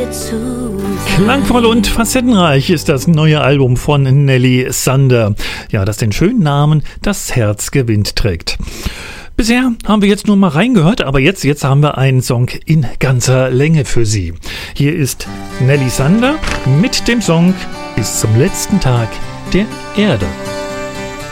dir zu sein. Klangvoll und facettenreich ist das neue Album von Nelly Sander, ja, das den schönen Namen Das Herz gewinnt trägt. Bisher haben wir jetzt nur mal reingehört, aber jetzt haben wir einen Song in ganzer Länge für Sie. Hier ist Nelly Sander mit dem Song Bis zum letzten Tag der Erde.